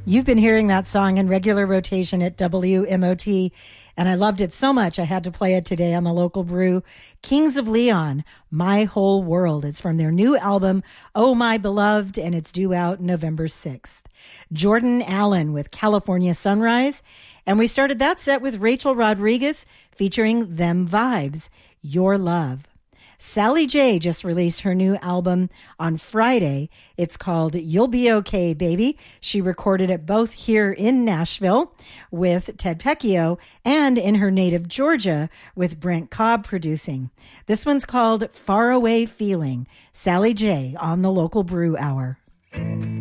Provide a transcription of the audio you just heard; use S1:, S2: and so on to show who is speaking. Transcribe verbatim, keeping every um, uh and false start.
S1: You've been hearing that song in regular rotation at W M O T, and I loved it so much I had to play it today on the local brew. Kings of Leon, My Whole World. It's from their new album, Oh My Beloved, and it's due out November sixth. Jordan Allen with California Sunrise, and we started that set with Rachel Rodriguez featuring Them Vibes, Your Love. Sally J just released her new album on Friday. It's called You'll Be Okay, Baby. She recorded it both here in Nashville with Ted Pecchio and in her native Georgia with Brent Cobb producing. This one's called Far Away Feeling. Sally J on the Local Brew Hour.